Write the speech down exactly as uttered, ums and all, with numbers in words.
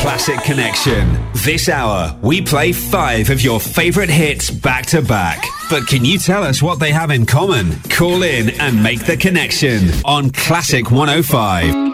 Classic Connection. This hour, we play five of your favourite hits back to back. But can you tell us what they have in common? Call in and make the connection on Classic one oh five.